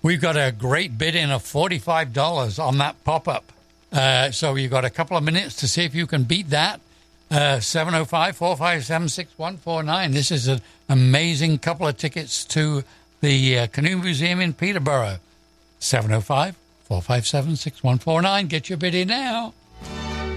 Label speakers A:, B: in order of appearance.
A: We've got a great bid in of $45 on that pop-up. So you've got a couple of minutes to see if you can beat that. 705-457-6149. This is an amazing couple of tickets to the Canoe Museum in Peterborough. 705-457-6149. Get your bid in now.